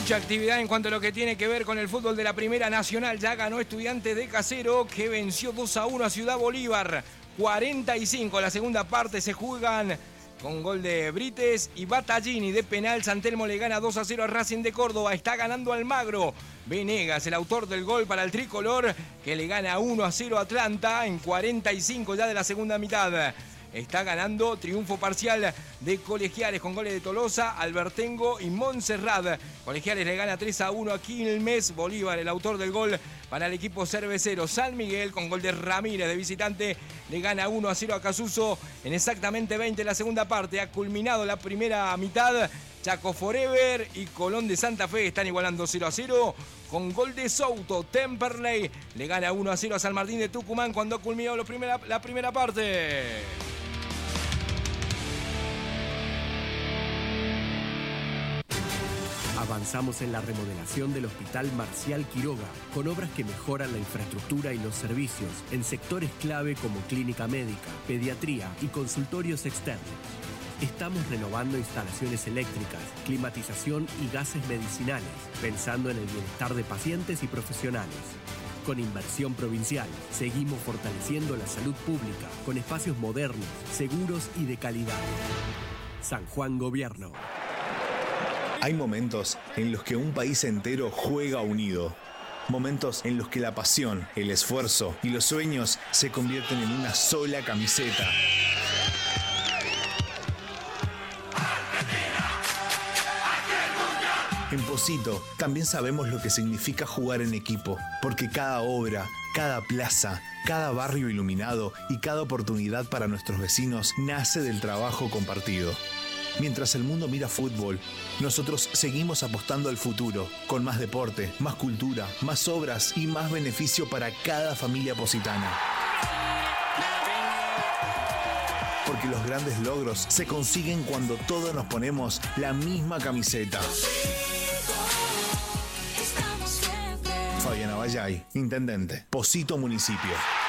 Mucha actividad en cuanto a lo que tiene que ver con el fútbol de la Primera Nacional. Ya ganó Estudiantes de Casero, que venció 2-1 a Ciudad Bolívar. 45, la segunda parte se juegan con gol de Brites y Battaglini de penal. San Telmo le gana 2-0 a Racing de Córdoba. Está ganando Almagro. Venegas, el autor del gol para el tricolor, que le gana 1-0 a Atlanta en 45 ya de la segunda mitad. Está ganando, triunfo parcial de Colegiales con goles de Tolosa, Albertengo y Montserrat. Colegiales le gana 3-1 a Quilmes. Bolívar, el autor del gol para el equipo cervecero. San Miguel con gol de Ramírez de visitante le gana 1-0 a Casuso en exactamente 20 la segunda parte. Ha culminado la primera mitad. Chaco Forever y Colón de Santa Fe están igualando 0-0 con gol de Souto. Temperley le gana 1-0 a San Martín de Tucumán cuando ha culminado la primera parte. Avanzamos en la remodelación del Hospital Marcial Quiroga, con obras que mejoran la infraestructura y los servicios en sectores clave como clínica médica, pediatría y consultorios externos. Estamos renovando instalaciones eléctricas, climatización y gases medicinales, pensando en el bienestar de pacientes y profesionales. Con inversión provincial, seguimos fortaleciendo la salud pública con espacios modernos, seguros y de calidad. San Juan Gobierno. Hay momentos en los que un país entero juega unido. Momentos en los que la pasión, el esfuerzo y los sueños se convierten en una sola camiseta. En Pocito también sabemos lo que significa jugar en equipo, porque cada obra, cada plaza, cada barrio iluminado y cada oportunidad para nuestros vecinos nace del trabajo compartido. Mientras el mundo mira fútbol, nosotros seguimos apostando al futuro, con más deporte, más cultura, más obras y más beneficio para cada familia positana. Porque los grandes logros se consiguen cuando todos nos ponemos la misma camiseta. Fabiana Vallay, Intendente, Pocito Municipio.